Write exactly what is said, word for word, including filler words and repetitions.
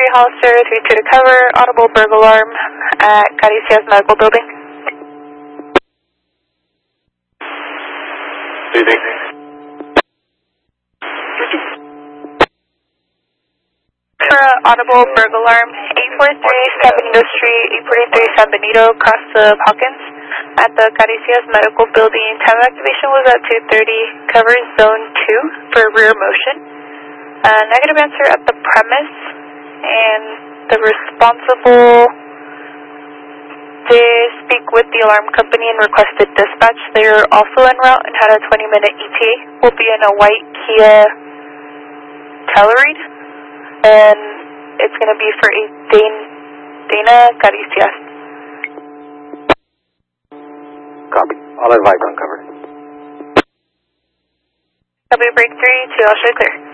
three, Hollister, three two to cover, audible burglar alarm at Caricias Medical Building. Evening. For uh, audible burglar alarm, eight forty-three San Benito Street, eight forty-three San Benito, across the Hawkins, at the Caricias Medical Building. Time of activation was at two thirty, covers zone two for rear motion. Uh, negative answer at the premise, and the responsible did speak with the alarm company and requested dispatch. They are also en route and had a twenty minute E T A. Will be in a white Kia Telluride, and it's going to be for a Dana Caricias. Copy. I'll advise uncovered. W break three, two, I'll show clear.